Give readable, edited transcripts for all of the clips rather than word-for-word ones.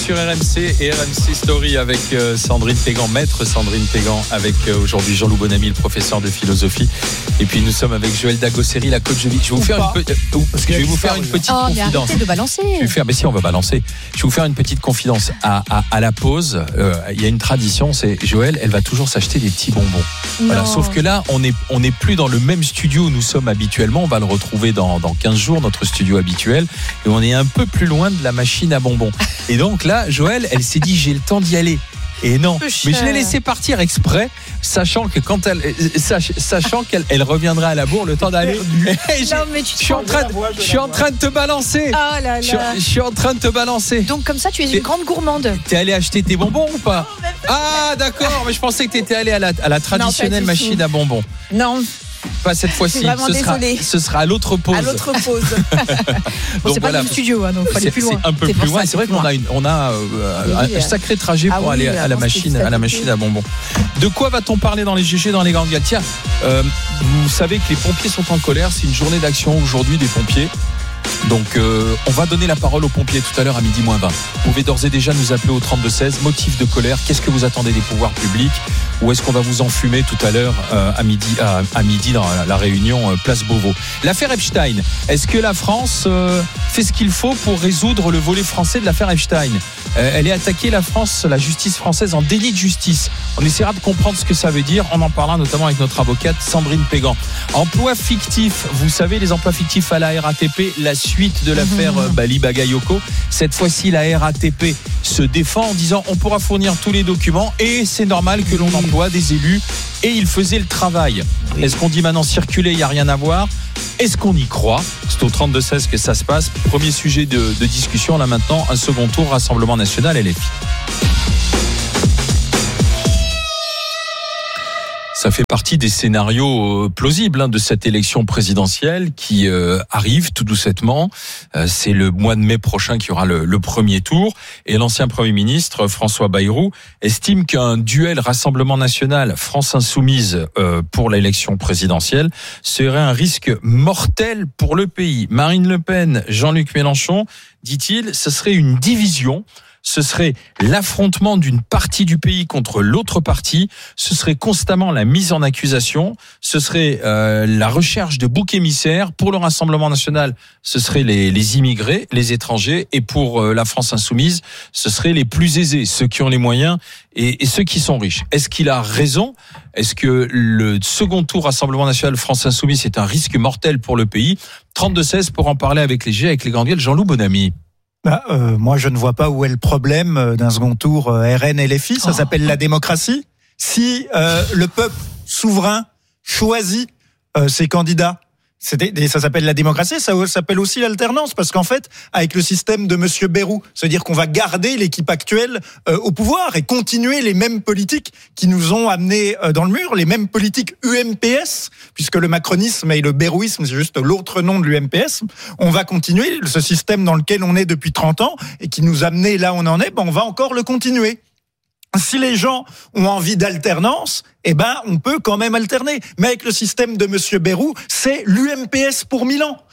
sur RMC et RMC Story avec Sandrine Pégan, maître Sandrine Pégan, avec aujourd'hui Jean-Loup Bonamy, le professeur de philosophie. Et puis nous sommes avec Joël Dagosseri, la coach de vie. Je vais vous faire une petite confidence. Arrêtez de balancer. On va balancer. Je vais vous faire une petite confidence. À la pause, il y a une tradition, c'est Joël, elle va toujours s'acheter des petits bonbons. Voilà, sauf que là, on n'est plus dans le même studio où nous sommes habituellement. On va le retrouver dans 15 jours, notre studio habituel. Et on est un peu plus loin de la machine à bonbons. Et donc là, Joël, elle s'est dit, j'ai le temps d'y aller. Et non, mais je l'ai laissé partir exprès, sachant qu'elle reviendra à la bourre le temps d'aller. Je suis en train de te balancer. Oh là là. Je suis en train de te balancer. Donc comme ça, tu es une grande gourmande. T'es allé acheter tes bonbons ou pas? Ah d'accord, mais je pensais que t'étais allé à la traditionnelle machine à bonbons. Non. Pas cette fois-ci, ce sera à l'autre pause. Bon, c'est pas dans le studio, donc faut aller plus loin. C'est un peu plus loin. C'est vrai qu'on a un sacré trajet pour aller à la machine à bonbons. De quoi va-t-on parler dans les GG, dans les grandes gueules? Tiens, vous savez que les pompiers sont en colère. C'est une journée d'action aujourd'hui des pompiers. Donc on va donner la parole aux pompiers tout à l'heure à midi moins 20. Vous pouvez d'ores et déjà nous appeler au 3216. Motif de colère, qu'est-ce que vous attendez des pouvoirs publics? Ou est-ce qu'on va vous enfumer tout à l'heure à midi dans la réunion Place Beauvau? L'affaire Epstein, est-ce que la France fait ce qu'il faut pour résoudre le volet français de l'affaire Epstein? Elle est attaquée, la France, la justice française, en délit de justice. On essaiera de comprendre ce que ça veut dire. On en parlera notamment avec notre avocate Sandrine Pégan. Emploi fictif, vous savez, les emplois fictifs à la RATP, la suite de l'affaire Bali Bagayoko. Cette fois-ci, la RATP se défend en disant on pourra fournir tous les documents et c'est normal que l'on emploie des élus et ils faisaient le travail. Est-ce qu'on dit maintenant circuler, il n'y a rien à voir? Est-ce qu'on y croit? C'est au 32-16 que ça se passe. Premier sujet de discussion. Là maintenant, un second tour, Rassemblement National LFI. Ça fait partie des scénarios plausibles de cette élection présidentielle qui arrive tout doucement. C'est le mois de mai prochain qu'il y aura le premier tour. Et l'ancien Premier ministre, François Bayrou, estime qu'un duel Rassemblement National France Insoumise pour l'élection présidentielle serait un risque mortel pour le pays. Marine Le Pen, Jean-Luc Mélenchon, dit-il, ce serait une division. Ce serait l'affrontement d'une partie du pays contre l'autre partie, ce serait constamment la mise en accusation, ce serait la recherche de boucs émissaires. Pour le Rassemblement National, ce serait les immigrés, les étrangers, et pour la France Insoumise, ce serait les plus aisés, ceux qui ont les moyens et ceux qui sont riches. Est-ce qu'il a raison? Est-ce que le second tour Rassemblement National France Insoumise c'est un risque mortel pour le pays? 32-16 pour en parler avec les G, avec les grandes gueules. Jean-Loup Bonamy. Moi, je ne vois pas où est le problème d'un second tour RN et LFI. Ça s'appelle la démocratie. Si le peuple souverain choisit ses candidats, ça s'appelle la démocratie. Ça s'appelle aussi l'alternance, parce qu'en fait, avec le système de Monsieur Bayrou, c'est-à-dire qu'on va garder l'équipe actuelle au pouvoir et continuer les mêmes politiques qui nous ont amenés dans le mur, les mêmes politiques UMPS, puisque le macronisme et le bayrouisme, c'est juste l'autre nom de l'UMPS. On va continuer ce système dans lequel on est depuis 30 ans et qui nous a amenés là où on en est, on va encore le continuer. Si les gens ont envie d'alternance, on peut quand même alterner. Mais avec le système de Monsieur Bayrou, c'est l'UMPS pour 1000 ans.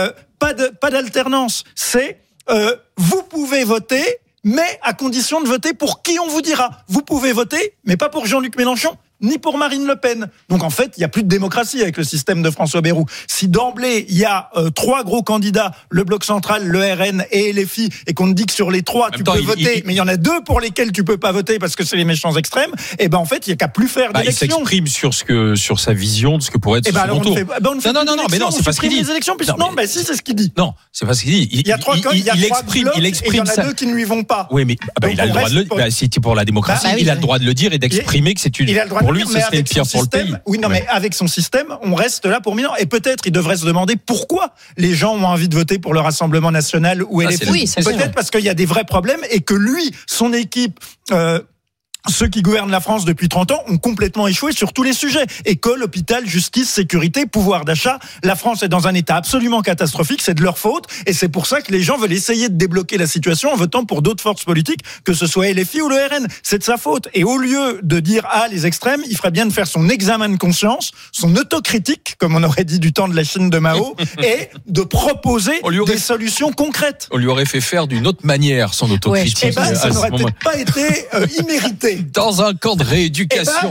Pas d'alternance. C'est vous pouvez voter, mais à condition de voter pour qui on vous dira. Vous pouvez voter, mais pas pour Jean-Luc Mélenchon, ni pour Marine Le Pen. Donc en fait, il n'y a plus de démocratie avec le système de François Bayrou. Si d'emblée, il y a 3 gros candidats, le Bloc Central, le RN et LFI, et qu'on te dit que sur les 3, tu peux voter, mais il y en a 2 pour lesquels tu peux pas voter parce que c'est les méchants extrêmes, en fait, il n'y a qu'à plus faire d'élections. Il s'exprime sur sa vision de ce que pourrait être ce second tour. Non, c'est pas ce qu'il dit. Les élections, si, c'est ce qu'il dit. Non, c'est pas ce qu'il dit. Il y a 3 il exprime et il y en a 2 qui ne lui vont pas. Oui, mais il a le droit de le dire. Si tu es pour la démocratie, il a le droit de le dire et d'exprimer que c'est une. Pour lui, ce serait le pire pour le pays. Oui, non, mais avec son système, on reste là pour 1000 ans. Et peut-être, il devrait se demander pourquoi les gens ont envie de voter pour le Rassemblement National ou LFI. Oui, peut-être parce qu'il y a des vrais problèmes et que lui, son équipe, ceux qui gouvernent la France depuis 30 ans ont complètement échoué sur tous les sujets. École, hôpital, justice, sécurité, pouvoir d'achat. La France est dans un état absolument catastrophique, c'est de leur faute. Et c'est pour ça que les gens veulent essayer de débloquer la situation en votant pour d'autres forces politiques, que ce soit LFI ou le RN. C'est de sa faute. Et au lieu de dire « Ah, les extrêmes », il ferait bien de faire son examen de conscience, son autocritique, comme on aurait dit du temps de la Chine de Mao, et de proposer des solutions concrètes. On lui aurait fait faire d'une autre manière son autocritique. Ouais, ça n'aurait peut-être pas été immérité. Dans un camp de rééducation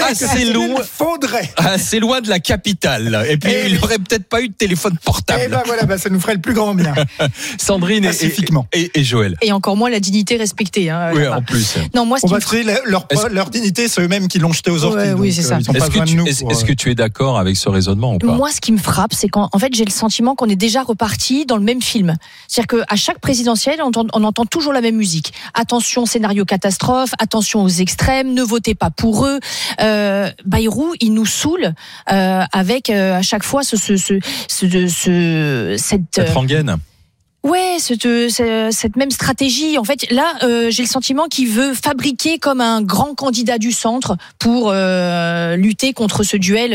assez loin de la capitale. Et puis il n'aurait peut-être pas eu de téléphone portable. Ça nous ferait le plus grand bien. Sandrine et Joël. Et encore moins la dignité respectée. Oui, en plus. Non, moi, leur dignité, c'est eux-mêmes qui l'ont jeté aux orties. Oui, c'est ça. Est-ce que tu es d'accord avec ce raisonnement ou pas ? Moi, ce qui me frappe, c'est qu'en fait, j'ai le sentiment qu'on est déjà reparti dans le même film. C'est-à-dire qu'à chaque présidentielle, on entend toujours la même musique. Attention, scénario catastrophe, attention aux extrêmes, ne votez pas pour eux. Bayrou, il nous saoule avec à chaque fois cette rengaine. Ouais, cette même stratégie. En fait, là, j'ai le sentiment qu'il veut fabriquer comme un grand candidat du centre pour lutter contre ce duel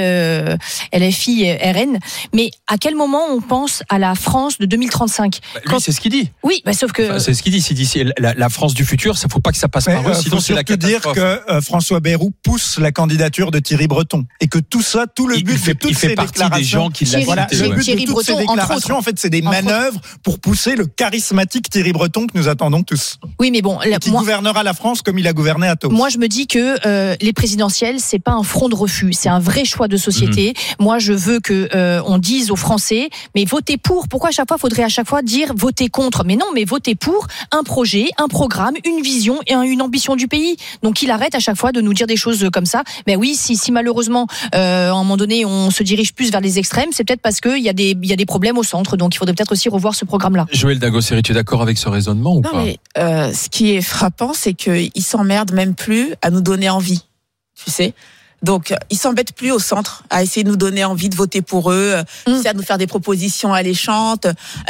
LFI-RN. Mais à quel moment on pense à la France de 2035 ? Lui, c'est ce qu'il dit. Oui, sauf que... c'est ce qu'il dit. Il dit la France du futur, ça faut pas que ça passe par eux, sinon c'est la catastrophe. Dire que François Bayrou pousse la candidature de Thierry Breton. Et que tout ça, tout le but de toutes ces déclarations... des gens qui le but de toutes ces déclarations, en fait, c'est des manœuvres pour pousser le charismatique Thierry Breton que nous attendons tous. Oui, mais bon, qui gouvernera la France comme il a gouverné à Athos. Moi, je me dis que les présidentielles, c'est pas un front de refus, c'est un vrai choix de société. Moi, je veux que on dise aux Français, mais votez pour. Pourquoi à chaque fois faudrait à chaque fois dire votez contre ? Mais non, mais votez pour un projet, un programme, une vision et une ambition du pays. Donc, il arrête à chaque fois de nous dire des choses comme ça. Mais oui, si malheureusement, à un moment donné, on se dirige plus vers les extrêmes, c'est peut-être parce qu'il y a des problèmes au centre. Donc, il faudrait peut-être aussi revoir ce programme-là. Joël Dagossery, tu es d'accord avec ce raisonnement ou pas ? Non, mais ce qui est frappant, c'est qu'ils s'emmerdent même plus à nous donner envie, tu sais. Donc, ils s'embêtent plus au centre à essayer de nous donner envie de voter pour eux, à nous faire des propositions alléchantes,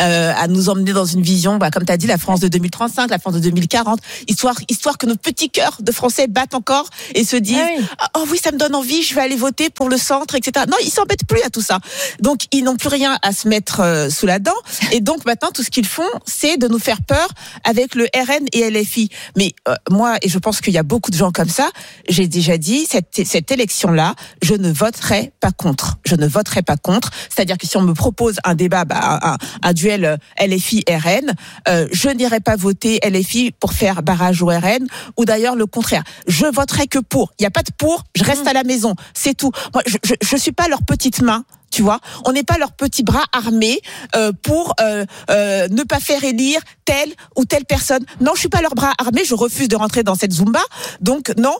à nous emmener dans une vision, comme tu as dit, la France de 2035, la France de 2040, histoire que nos petits cœurs de Français battent encore et se disent oh oui, ça me donne envie, je vais aller voter pour le centre, etc. Non, ils s'embêtent plus à tout ça. Donc, ils n'ont plus rien à se mettre sous la dent. Et donc, maintenant, tout ce qu'ils font, c'est de nous faire peur avec le RN et LFI. Mais moi, et je pense qu'il y a beaucoup de gens comme ça, j'ai déjà dit, cette élection-là, je ne voterai pas contre. Je ne voterai pas contre. C'est-à-dire que si on me propose un débat, un duel LFI-RN, je n'irai pas voter LFI pour faire barrage au RN, ou d'ailleurs le contraire. Je voterai que pour. Il n'y a pas de pour, je reste à la maison. C'est tout. Moi, je suis pas leur petite main. Tu vois, on n'est pas leurs petits bras armés pour ne pas faire élire telle ou telle personne. Non, je suis pas leurs bras armés. Je refuse de rentrer dans cette Zumba. Donc non,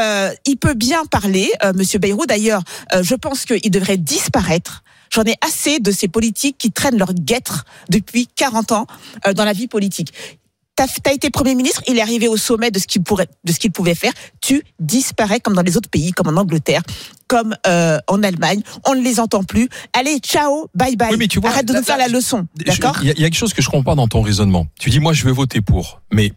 il peut bien parler, Monsieur Bayrou. D'ailleurs, je pense qu'il devrait disparaître. J'en ai assez de ces politiques qui traînent leur guêtre depuis 40 ans dans la vie politique. T'as été Premier ministre, il est arrivé au sommet de ce qu'il pouvait faire. Tu disparais comme dans les autres pays, comme en Angleterre, comme en Allemagne. On ne les entend plus. Allez, ciao, bye bye. Oui, mais tu vois, arrête de nous faire la leçon. D'accord ? Il y a quelque chose que je comprends dans ton raisonnement. Tu dis, moi, je vais voter pour. Mais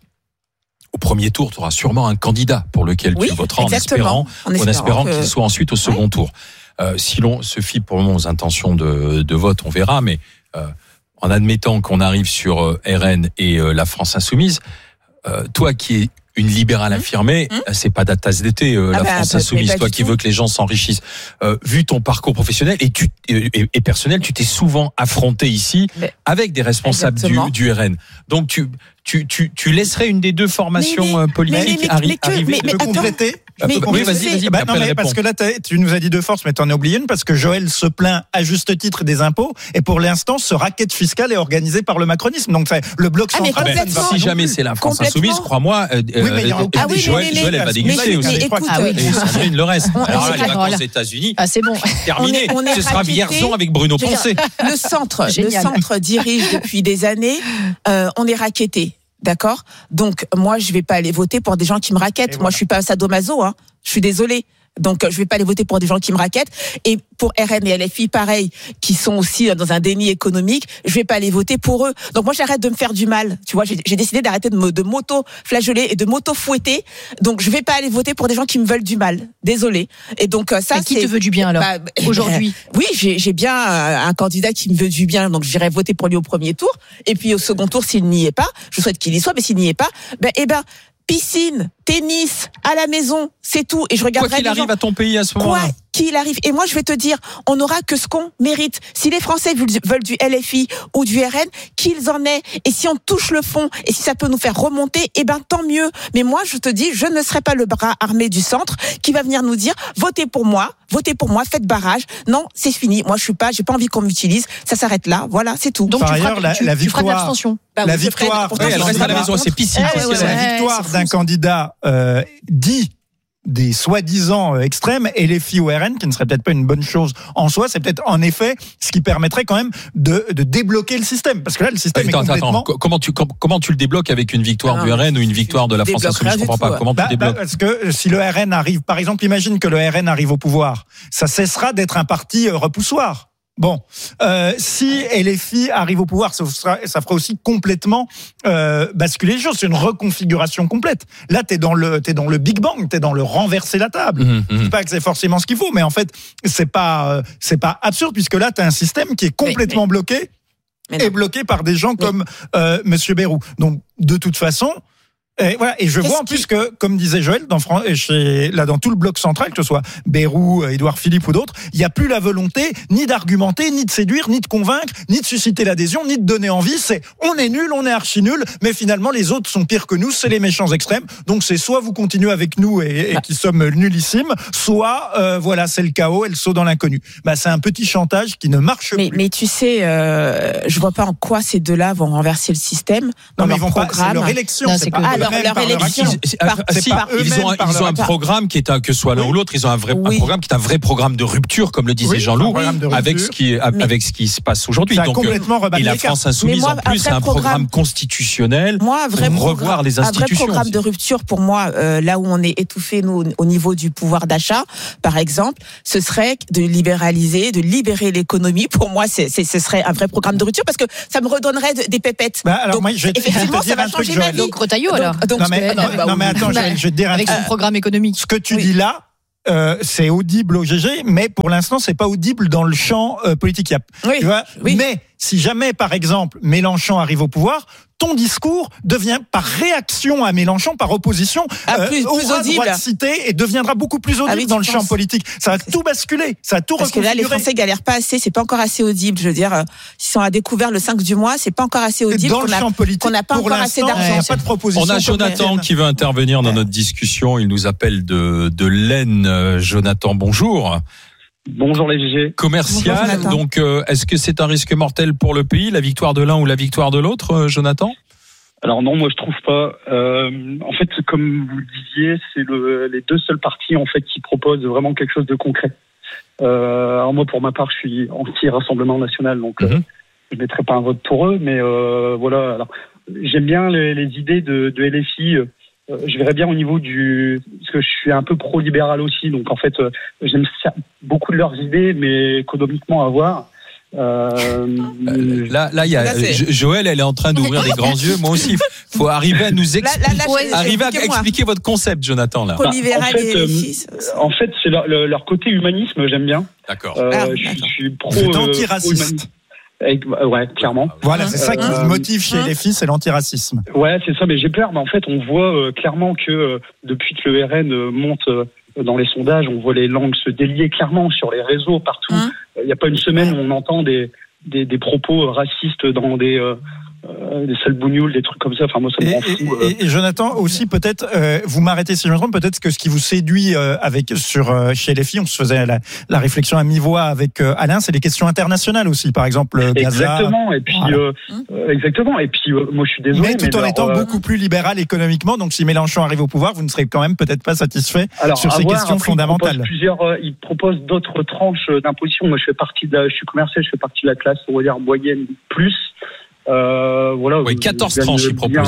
au premier tour, tu auras sûrement un candidat pour lequel tu voteras en espérant qu'il soit ensuite au second tour. Si l'on se fie pour le moment aux intentions de vote, on verra, mais en admettant qu'on arrive sur RN et la France insoumise, toi qui es une libérale affirmée, c'est pas ta tasse d'été, la France insoumise, toi qui veux que les gens s'enrichissent. Vu ton parcours professionnel et personnel, tu t'es souvent affronté ici avec des responsables du RN. Donc tu laisserais une des deux formations politiques arriver. Mais compléter. Oui, vas-y. Parce que là, tu nous as dit deux forces, mais t'en as oublié une, parce que Joël se plaint à juste titre des impôts, et pour l'instant, ce racket fiscal est organisé par le macronisme. Donc, le bloc central. Si jamais c'est la France insoumise, crois-moi, Joël, elle va déguster aussi. Et Sandrine le reste. Alors là, les vacances aux États-Unis, c'est bon. Terminé. Ce sera Vierzon avec Bruno Poncet. Le centre dirige depuis des années. On est racketté. D'accord ? Donc, moi, je vais pas aller voter pour des gens qui me raquettent. Moi, je suis pas sadomaso, hein. Je suis désolée. Donc, je vais pas aller voter pour des gens qui me raquettent. Et pour RN et LFI, pareil, qui sont aussi dans un déni économique, je vais pas aller voter pour eux. Donc, moi, j'arrête de me faire du mal. Tu vois, j'ai décidé d'arrêter de m'auto-flageller et de m'auto-fouetter. Donc, je vais pas aller voter pour des gens qui me veulent du mal. Désolée. Et donc, ça, qui te veut du bien, alors, aujourd'hui? Oui, j'ai bien un candidat qui me veut du bien. Donc, j'irai voter pour lui au premier tour. Et puis, au second tour, s'il n'y est pas, je souhaite qu'il y soit, mais s'il n'y est pas, piscine, tennis, à la maison, c'est tout. Et je regarderai. Quoi qu'il arrive à ton pays à ce moment-là. Quoi qu'il arrive. Et moi, je vais te dire, on n'aura que ce qu'on mérite. Si les Français veulent du LFI ou du RN, qu'ils en aient. Et si on touche le fond, et si ça peut nous faire remonter, tant mieux. Mais moi, je te dis, je ne serai pas le bras armé du centre qui va venir nous dire, votez pour moi, faites barrage. Non, c'est fini. Moi, j'ai pas envie qu'on m'utilise. Ça s'arrête là. Voilà, c'est tout. Donc, par ailleurs, la victoire, tu feras de l'abstention. La victoire, elle reste à la maison, c'est piscine. La victoire d'un candidat dit des soi-disant extrêmes et les filles au RN, qui ne serait peut-être pas une bonne chose en soi, c'est peut-être en effet ce qui permettrait quand même de débloquer le système, parce que là le système est complètement... Comment tu le débloques avec une victoire du RN ou une victoire de la France Insoumise? Je comprends pas. Comment tu débloques? Parce que si le RN arrive, par exemple, imagine que le RN arrive au pouvoir, ça cessera d'être un parti repoussoir. Bon, si LFI arrive au pouvoir, ça fera aussi complètement basculer les choses. C'est une reconfiguration complète. Là, t'es dans le Big Bang, t'es dans le renverser la table. Je dis pas que c'est forcément ce qu'il faut, mais en fait, c'est pas absurde, puisque là, t'as un système qui est complètement bloqué et bloqué par des gens comme Monsieur Bayrou. Donc, de toute façon. Et voilà. Et je vois en plus que, comme disait Joël, dans tout le bloc central, que ce soit Bayrou, Édouard Philippe ou d'autres, il n'y a plus la volonté ni d'argumenter, ni de séduire, ni de convaincre, ni de susciter l'adhésion, ni de donner envie. C'est on est nul, on est archi nul, mais finalement les autres sont pires que nous, c'est les méchants extrêmes. Donc c'est soit vous continuez avec nous et qui sommes nullissimes, soit c'est le chaos, et le saut dans l'inconnu. C'est un petit chantage qui ne marche plus. Mais tu sais, je vois pas en quoi ces deux-là vont renverser le système. Non, mais ils vont pas. C'est leur élection. Non, c'est pas leur élection. Ils ont un programme qui est que soit l'un ou l'autre, ils ont un programme qui est un vrai programme de rupture, comme le disait Jean-Loup, avec ce qui se passe aujourd'hui. Donc, et la France Insoumise en plus, c'est un programme constitutionnel pour revoir les institutions. Un vrai programme de rupture pour moi, là où on est étouffé nous au niveau du pouvoir d'achat, par exemple, ce serait de libérer l'économie. Pour moi, ce serait un vrai programme de rupture parce que ça me redonnerait des pépettes. Alors moi, effectivement, ça va changer ma vie. Donc Retailleau alors. Non mais attends, je vais te dire un truc. Avec son programme économique. Ce que tu dis là, c'est audible au GG, mais pour l'instant, c'est pas audible dans le champ politique. Tu vois, mais si jamais, par exemple, Mélenchon arrive au pouvoir, ton discours devient par réaction à Mélenchon, par opposition, aura droit de citer et deviendra beaucoup plus audible dans le champ politique. Ça va tout basculer, ça va tout reconfigurer. Parce que là, les Français galèrent pas assez, c'est pas encore assez audible. Je veux dire, s'ils sont découvert le 5 du mois, c'est pas encore assez audible. Dans le champ politique, qu'on n'a pas encore assez d'argent. Pas de proposition. On a Jonathan qui veut intervenir dans notre discussion. Il nous appelle de l'Aisne. Jonathan, bonjour. Bonjour les GG. Commercial, bonjour, donc est-ce que c'est un risque mortel pour le pays, la victoire de l'un ou la victoire de l'autre, Jonathan? Alors non, moi je trouve pas. En fait, comme vous le disiez, c'est les deux seuls partis en fait qui proposent vraiment quelque chose de concret. Alors moi, pour ma part, je suis anti-Rassemblement National, donc je mettrai pas un vote pour eux, mais voilà. Alors j'aime bien les idées de LFI. Je verrais bien au niveau parce que je suis un peu pro-libéral aussi, donc en fait, j'aime beaucoup de leurs idées, mais économiquement à voir. Là, il y a Joël, elle est en train d'ouvrir des grands yeux. Moi aussi, faut arriver à nous expliquer votre concept, Jonathan. Là. En fait, c'est leur côté humanisme, j'aime bien. D'accord. Je suis pro. Antiraciste. Ouais, clairement. Voilà, c'est ça qui motive chez les filles, c'est l'antiracisme. Ouais, c'est ça, mais j'ai peur. Mais en fait, on voit clairement que depuis que le RN monte dans les sondages, on voit les langues se délier clairement sur les réseaux partout. Il n'y a pas une semaine où on entend des propos racistes dans des sales bougnoules, des trucs comme ça. Enfin, moi, ça me rend fou. Et Jonathan, aussi, peut-être, vous m'arrêtez si je me trompe, peut-être que ce qui vous séduit chez les filles, on se faisait la réflexion à mi-voix avec Alain, c'est les questions internationales aussi, par exemple, Gaza. Exactement, et puis, exactement. Et puis, moi, je suis désolé. Mais tout en étant beaucoup plus libéral économiquement, donc si Mélenchon arrive au pouvoir, vous ne serez quand même peut-être pas satisfait sur ces questions fondamentales. Il propose d'autres tranches d'imposition. Moi, je suis commercial, je fais partie de la classe, on va dire, moyenne plus. Voilà. Oui, 14 tranches, il propose.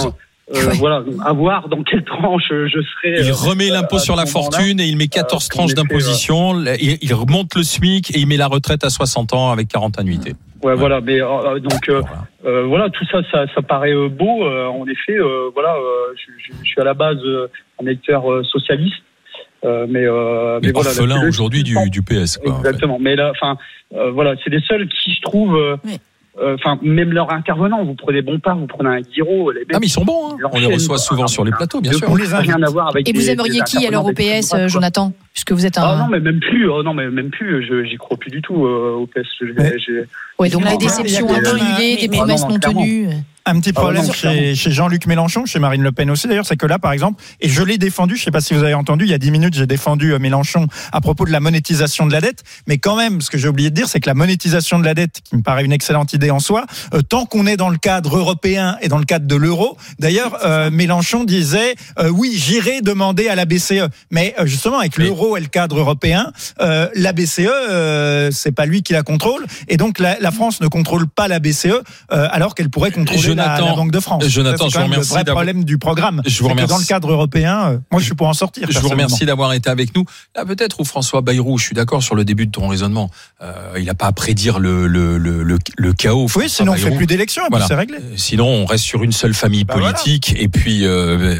Voilà, à voir dans quelle tranche je serai. Il remet l'impôt sur la fortune et il met 14 tranches d'imposition. Il remonte le SMIC et il met la retraite à 60 ans avec 40 annuités. Ouais, voilà. Mais donc voilà, tout ça paraît beau. En effet, voilà, je suis à la base un électeur socialiste. Mais voilà, orphelin aujourd'hui du PS, quoi. Exactement. En fait. Mais là, voilà, c'est les seuls qui, je trouve. Même leurs intervenants, vous prenez Bompard, vous prenez un Guiraud. Mais ils sont bons, hein. On les reçoit souvent sur les plateaux, bien sûr. Rien à voir avec. Et vous aimeriez qui alors au PS, Jonathan, puisque vous êtes un. Non, mais même plus. J'y crois plus du tout au PS. Oui, donc la déception accumulée, des promesses non tenues. Un petit problème chez Jean-Luc Mélenchon, chez Marine Le Pen aussi d'ailleurs, c'est que là par exemple, et je l'ai défendu, je ne sais pas si vous avez entendu, il y a 10 minutes j'ai défendu Mélenchon à propos de la monétisation de la dette, mais quand même ce que j'ai oublié de dire c'est que la monétisation de la dette, qui me paraît une excellente idée en soi, tant qu'on est dans le cadre européen et dans le cadre de l'euro, d'ailleurs Mélenchon disait oui j'irai demander à la BCE, mais justement avec l'euro et le cadre européen, la BCE c'est pas lui qui la contrôle, et donc la France ne contrôle pas la BCE alors qu'elle pourrait contrôler la Banque de France. Jonathan, je vous remercie. C'est le vrai problème du programme. Je vous remercie. Dans le cadre européen, moi je suis pour en sortir. Je vous remercie d'avoir été avec nous. Là, peut-être où François Bayrou, je suis d'accord sur le début de ton raisonnement. Il n'a pas à prédire le chaos. Oui, sinon on fait plus d'élections et puis c'est réglé. Sinon, on reste sur une seule famille politique et puis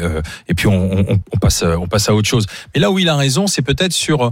on passe à autre chose. Mais là où il a raison, c'est peut-être sur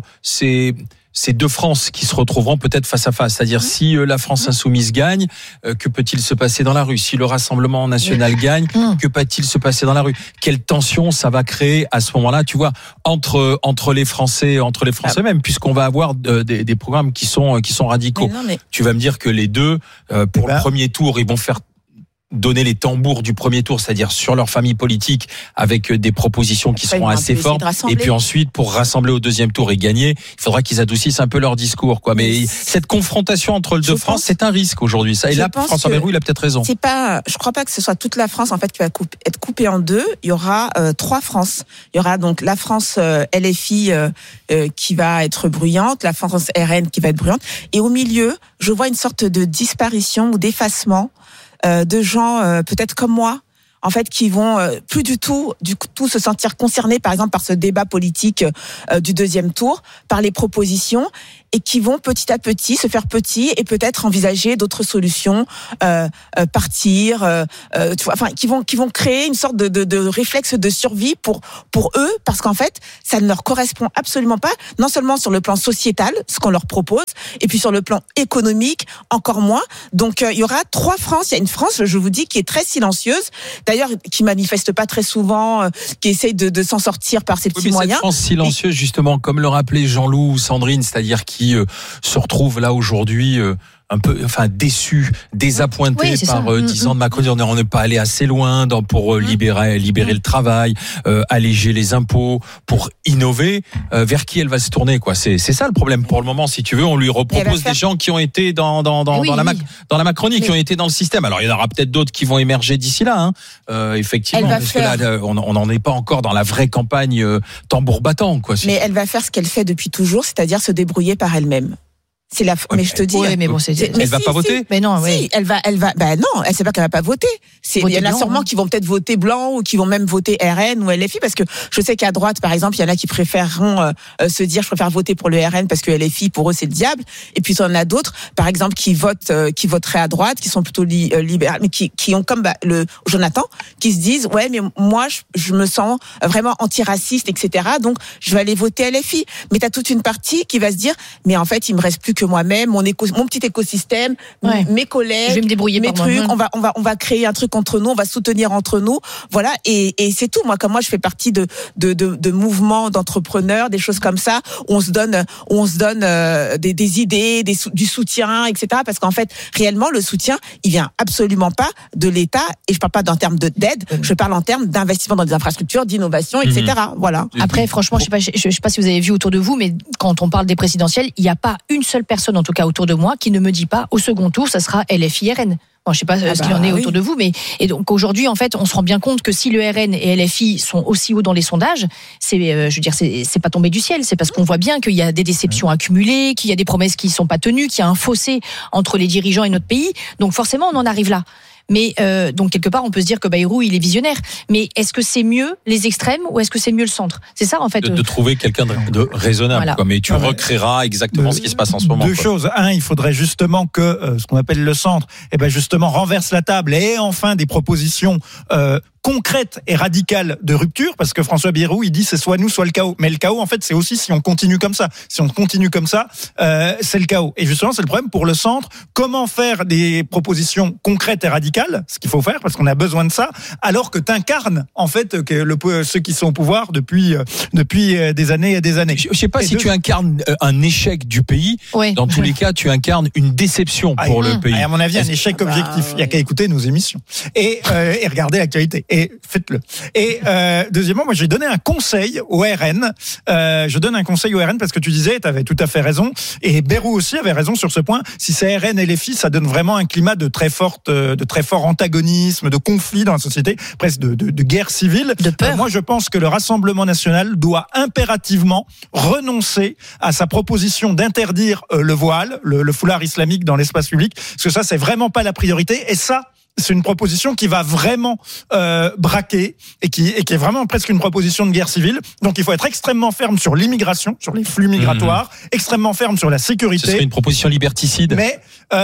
ces deux France qui se retrouveront peut-être face à face. C'est-à-dire, si la France insoumise gagne, que peut-il se passer dans la rue ? Si le Rassemblement national gagne, que peut-il se passer dans la rue ? Quelle tension ça va créer à ce moment-là, tu vois, entre les Français même, puisqu'on va avoir des programmes qui sont radicaux. Tu vas me dire que les deux, pour le premier tour, ils vont faire donner les tambours du premier tour, c'est-à-dire sur leur famille politique, avec des propositions qui seront assez fortes. Et puis ensuite, pour rassembler au deuxième tour et gagner, il faudra qu'ils adoucissent un peu leur discours, quoi. Mais cette confrontation entre le deux France, c'est un risque aujourd'hui. Ça, et là, François Bayrou, il a peut-être raison. Je crois pas que ce soit toute la France, en fait, qui va être coupée en deux. Il y aura 3 France. Il y aura donc la France LFI qui va être bruyante, la France RN qui va être bruyante. Et au milieu, je vois une sorte de disparition ou d'effacement de gens peut-être comme moi, en fait, qui vont plus du tout se sentir concernés, par exemple, par ce débat politique du deuxième tour, par les propositions, et qui vont petit à petit se faire petits et peut-être envisager d'autres solutions, partir, tu vois, enfin, qui vont créer une sorte de réflexe de survie pour eux, parce qu'en fait, ça ne leur correspond absolument pas, non seulement sur le plan sociétal, ce qu'on leur propose, et puis sur le plan économique, encore moins. Donc, il y aura 3 France. Il y a une France, je vous dis, qui est très silencieuse, d'ailleurs, qui manifeste pas très souvent, qui essaye de s'en sortir par ses petits moyens. Cette France silencieuse, justement, comme le rappelait Jean-Loup ou Sandrine, c'est-à-dire qui se retrouve là aujourd'hui un peu, déçu, désappointé par 10 ans de Macron. On n'est pas allé assez loin pour libérer le travail, alléger les impôts, pour innover. Vers qui elle va se tourner, quoi. C'est ça le problème pour le moment. Si tu veux, on lui repropose des gens qui ont été dans la Macronie, qui ont été dans le système. Alors il y en aura peut-être d'autres qui vont émerger d'ici là, effectivement, parce que là, on n'en est pas encore dans la vraie campagne tambour battant, quoi. Mais elle va faire ce qu'elle fait depuis toujours, c'est-à-dire se débrouiller par elle-même. Mais je te dis. Oui, mais bon, elle va pas voter. Mais non, si, elle va. Non, elle sait pas qu'elle va pas voter. Il y en a sûrement qui vont peut-être voter blanc ou qui vont même voter RN ou LFI, parce que je sais qu'à droite, par exemple, il y en a qui préféreront se dire je préfère voter pour le RN parce que LFI pour eux c'est le diable. Et puis il y en a d'autres, par exemple, qui voteraient à droite, qui sont plutôt libérales, mais qui ont comme le Jonathan, qui se disent ouais, mais moi je me sens vraiment antiraciste, etc. Donc je vais aller voter LFI. Mais t'as toute une partie qui va se dire mais en fait il me reste plus que moi-même, mon petit écosystème, mes collègues, je vais me débrouiller mes trucs, on va créer un truc entre nous, on va soutenir entre nous, voilà, et c'est tout. Moi, comme moi, je fais partie de mouvements d'entrepreneurs, des choses comme ça, où on se donne des idées, du soutien, etc. Parce qu'en fait, réellement, le soutien, il vient absolument pas de l'État, et je parle pas en termes d'aide, je parle en termes d'investissement dans des infrastructures, d'innovation, etc. Voilà. Après, franchement, je sais pas si vous avez vu autour de vous, mais quand on parle des présidentielles, il n'y a pas une seule personne, en tout cas autour de moi, qui ne me dit pas au second tour, ça sera LFI-RN. Bon, je sais pas ce qu'il en est autour de vous, mais et donc aujourd'hui, en fait, on se rend bien compte que si le RN et LFI sont aussi hauts dans les sondages, c'est pas tombé du ciel, c'est parce qu'on voit bien qu'il y a des déceptions accumulées, qu'il y a des promesses qui sont pas tenues, qu'il y a un fossé entre les dirigeants et notre pays. Donc forcément, on en arrive là. Mais donc quelque part, on peut se dire que Bayrou, il est visionnaire. Mais est-ce que c'est mieux les extrêmes ou est-ce que c'est mieux le centre ? C'est ça en fait. De trouver quelqu'un de raisonnable. Voilà. Mais tu recréeras exactement ce qui se passe en ce moment. Deux choses. Un, il faudrait justement que ce qu'on appelle le centre, justement renverse la table et ait enfin des propositions concrète et radicale de rupture, parce que François Bayrou, il dit c'est soit nous, soit le chaos. Mais le chaos, en fait, c'est aussi si on continue comme ça. Si on continue comme ça, c'est le chaos. Et justement, c'est le problème pour le centre. Comment faire des propositions concrètes et radicales, ce qu'il faut faire, parce qu'on a besoin de ça, alors que t'incarnes, en fait, ceux qui sont au pouvoir depuis des années et des années. Je sais pas si tu incarnes un échec du pays. Ouais. Dans tous les cas, tu incarnes une déception pour le pays. À mon avis, un échec objectif. Il y a qu'à écouter nos émissions. Et regarder l'actualité. Et faites-le. Et deuxièmement, moi j'ai donné un conseil au RN. Je donne un conseil au RN parce que tu disais, tu avais tout à fait raison, et Bayrou aussi avait raison sur ce point. Si c'est RN et les filles, ça donne vraiment un climat de très fort antagonisme, de conflit dans la société, presque de guerre civile. De peur. Moi je pense que le Rassemblement national doit impérativement renoncer à sa proposition d'interdire le voile, le foulard islamique dans l'espace public, parce que ça c'est vraiment pas la priorité. Et ça, c'est une proposition qui va vraiment braquer et qui est vraiment presque une proposition de guerre civile. Donc il faut être extrêmement ferme sur l'immigration, sur les flux migratoires, extrêmement ferme sur la sécurité. Ce serait une proposition liberticide. Mais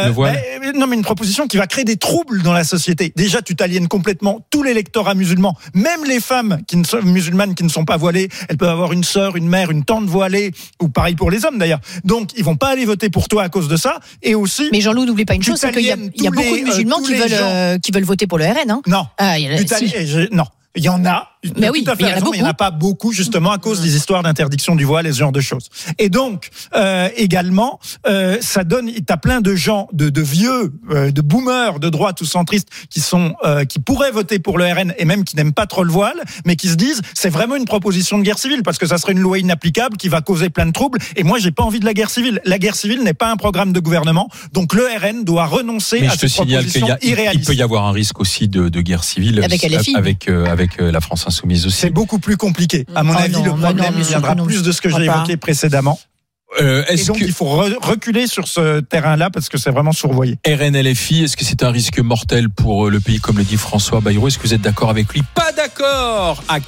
une proposition qui va créer des troubles dans la société. Déjà, tu t'aliènes complètement tout l'électorat musulman, même les femmes musulmanes qui ne sont pas voilées, elles peuvent avoir une sœur, une mère, une tante voilée, ou pareil pour les hommes d'ailleurs. Donc ils vont pas aller voter pour toi à cause de ça. Et aussi, mais Jean-Loup, n'oublie pas une chose, c'est qu'il y a beaucoup de musulmans qui veulent voter pour le RN, hein. Non. Non. Il y en a. Mais oui, mais il n'y en a pas beaucoup, justement, à cause des histoires d'interdiction du voile et ce genre de choses. Et donc, également, ça donne, t'as plein de gens, de vieux, de boomers, de droite ou centristes, qui pourraient voter pour le RN et même qui n'aiment pas trop le voile, mais qui se disent, c'est vraiment une proposition de guerre civile, parce que ça serait une loi inapplicable qui va causer plein de troubles. Et moi, j'ai pas envie de la guerre civile. La guerre civile n'est pas un programme de gouvernement. Donc, le RN doit renoncer à cette proposition irréaliste. Il peut y avoir un risque aussi de guerre civile avec LFI. Avec la France Insoumise aussi. C'est beaucoup plus compliqué. À mon avis, le problème viendra plus de ce que j'ai évoqué précédemment. Et donc, il faut reculer sur ce terrain-là parce que c'est vraiment survoyé. RN-LFI, est-ce que c'est un risque mortel pour le pays, comme le dit François Bayrou ? Est-ce que vous êtes d'accord avec lui ? Pas d'accord à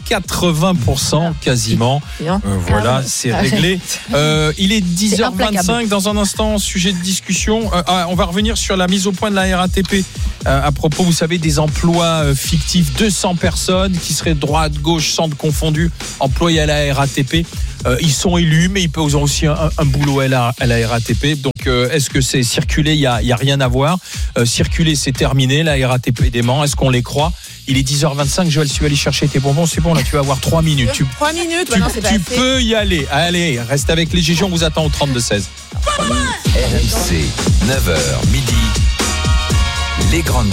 80% quasiment. Voilà, c'est réglé. Il est 10h25. Dans un instant, sujet de discussion. On va revenir sur la mise au point de la RATP. À propos, vous savez, des emplois fictifs. 200 personnes qui seraient droite, gauche, centre confondus, employés à la RATP. Ils sont élus, mais ils ont aussi un boulot à la RATP. Donc, est-ce que c'est circuler ? Il y a rien à voir. Circuler, c'est terminé. La RATP dément. Est-ce qu'on les croit ? Il est 10h25. Joël, tu vas aller chercher tes bonbons. C'est bon, là, tu vas avoir 3 minutes. 3 minutes. Tu peux y aller. Allez, reste avec les GG. On vous attend au 32-16. RMC, 9h midi. Les grandes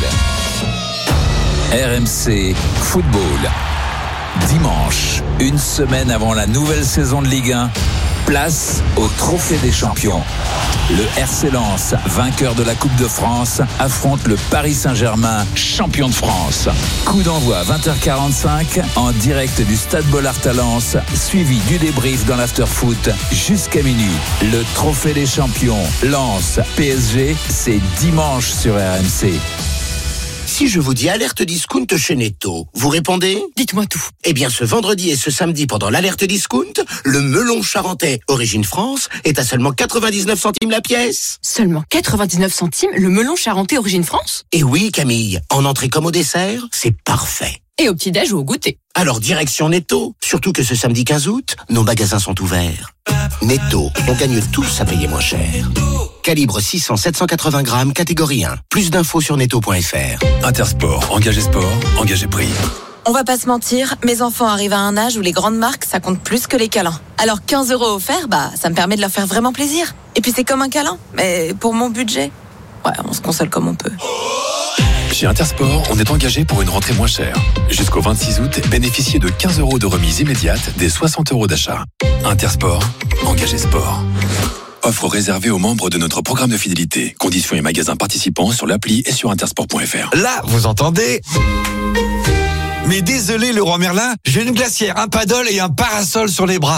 gueules. RMC Football. Dimanche, une semaine avant la nouvelle saison de Ligue 1, place au Trophée des Champions. Le RC Lens, vainqueur de la Coupe de France, affronte le Paris Saint-Germain, champion de France. Coup d'envoi à 20h45 en direct du Stade Bollaert à Lens, suivi du débrief dans l'after-foot jusqu'à minuit. Le Trophée des Champions, Lens, PSG, c'est dimanche sur RMC. Si je vous dis alerte discount chez Netto, vous répondez ? Dites-moi tout. Eh bien, ce vendredi et ce samedi, pendant l'alerte discount, le melon charentais Origine France est à seulement 99 centimes la pièce. Seulement 99 centimes le melon charentais Origine France ? Et oui, Camille, en entrée comme au dessert, c'est parfait. Et au petit-déj ou au goûter. Alors direction Netto, surtout que ce samedi 15 août, nos magasins sont ouverts. Netto, on gagne tous à payer moins cher. Calibre 600-780 grammes, catégorie 1. Plus d'infos sur netto.fr. Intersport, engagé sport, engagé prix. On va pas se mentir, mes enfants arrivent à un âge où les grandes marques, ça compte plus que les câlins. Alors 15 € offerts, ça me permet de leur faire vraiment plaisir. Et puis c'est comme un câlin, mais pour mon budget, ouais, on se console comme on peut. Chez Intersport, on est engagé pour une rentrée moins chère. Jusqu'au 26 août, bénéficiez de 15 € de remise immédiate des 60 € d'achat. Intersport, engagé sport. Offre réservée aux membres de notre programme de fidélité. Conditions et magasins participants sur l'appli et sur intersport.fr. Là, vous entendez ? Mais désolé, Leroy Merlin, j'ai une glacière, un paddle et un parasol sur les bras.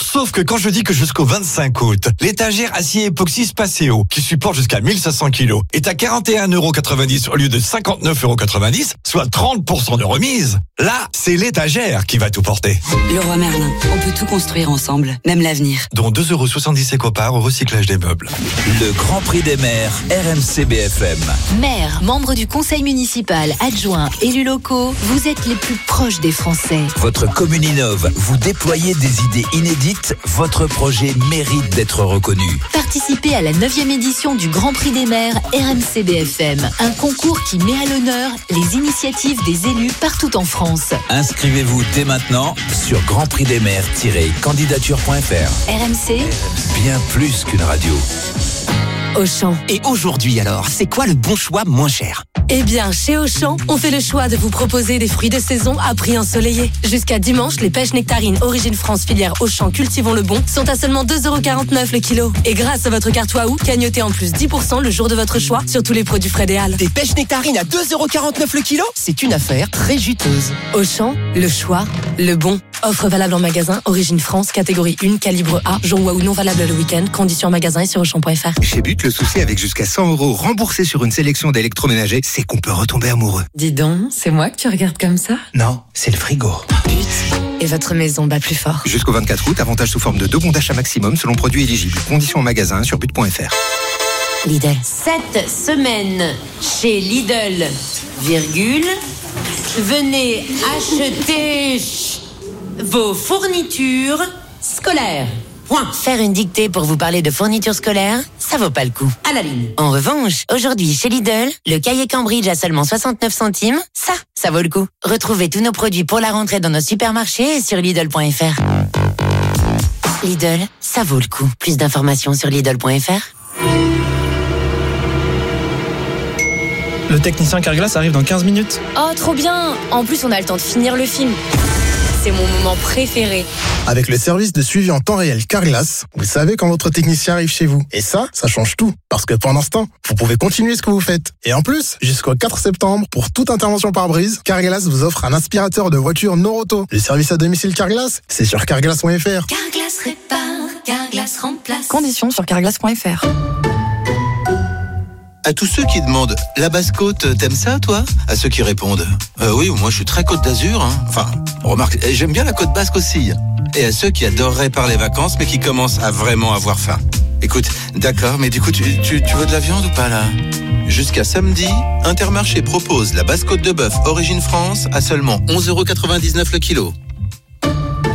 Sauf que quand je dis que jusqu'au 25 août, l'étagère acier époxy Spaceo, qui supporte jusqu'à 1500 kg, est à 41,90 € au lieu de 59,90 €, soit 30% de remise, là, c'est l'étagère qui va tout porter. Leroy Merlin, on peut tout construire ensemble, même l'avenir. Dont 2,70 € éco-part au recyclage des meubles. Le Grand Prix des maires, RMC BFM. Maires, membres du conseil municipal, adjoints, élus locaux, vous êtes les plus proches des Français. Votre commune innove, vous déployez des idées inédites, votre projet mérite d'être reconnu. Participez à la 9e édition du Grand Prix des maires RMC BFM, un concours qui met à l'honneur les initiatives des élus partout en France. Inscrivez-vous dès maintenant sur grandprixdesmaires-candidature.fr. RMC, bien plus qu'une radio. Auchan. Et aujourd'hui alors, c'est quoi le bon choix moins cher ? Eh bien, chez Auchan, on fait le choix de vous proposer des fruits de saison à prix ensoleillé. Jusqu'à dimanche, les pêches nectarines Origine France filière Auchan Cultivons le Bon sont à seulement 2,49 € le kilo. Et grâce à votre carte Waouh, gagnotez en plus 10% le jour de votre choix sur tous les produits Frédéal. Des pêches nectarines à 2,49 € le kilo ? C'est une affaire très juteuse. Auchan, le choix, le bon. Offre valable en magasin, Origine France, catégorie 1, calibre A, jour Waouh non valable le week-end, conditions en magasin et sur Auchan.fr. Chez But, le souci avec jusqu'à 100 € remboursés sur une sélection d'électroménagers, c'est qu'on peut retomber amoureux. Dis donc, c'est moi que tu regardes comme ça ? Non, c'est le frigo. But. Et votre maison bat plus fort. Jusqu'au 24 août, avantage sous forme de 2 bons d'achat maximum selon produit éligible. Conditions en magasin sur but.fr. Lidl. Cette semaine, chez Lidl, virgule, venez acheter vos fournitures scolaires. Point. Faire une dictée pour vous parler de fournitures scolaires, ça vaut pas le coup. À la ligne. En revanche, aujourd'hui chez Lidl, le cahier Cambridge à seulement 69 centimes, ça vaut le coup. Retrouvez tous nos produits pour la rentrée dans nos supermarchés et sur Lidl.fr. Lidl, ça vaut le coup. Plus d'informations sur Lidl.fr. Le technicien Carglass arrive dans 15 minutes. Oh, trop bien! En plus, on a le temps de finir le film. C'est mon moment préféré. Avec le service de suivi en temps réel Carglass, vous savez quand votre technicien arrive chez vous. Et ça change tout. Parce que pendant ce temps, vous pouvez continuer ce que vous faites. Et en plus, jusqu'au 4 septembre, pour toute intervention par brise, Carglass vous offre un aspirateur de voiture Noroto. Le service à domicile Carglass, c'est sur carglass.fr. Carglass répare, Carglass remplace. Conditions sur carglass.fr. À tous ceux qui demandent « La Basse-Côte, t'aimes ça, toi ?» À ceux qui répondent « Oui, moi je suis très Côte d'Azur. Hein. » Enfin, remarque, j'aime bien la Côte Basque aussi. Et à ceux qui adoreraient parler vacances, mais qui commencent à vraiment avoir faim. Écoute, d'accord, mais du coup, tu veux de la viande ou pas, là ? Jusqu'à samedi, Intermarché propose la Basse-Côte de bœuf Origine France à seulement 11,99 € le kilo.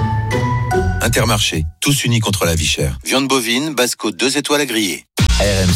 Intermarché, tous unis contre la vie chère. Viande bovine, Basse-Côte 2 étoiles à griller. RMC.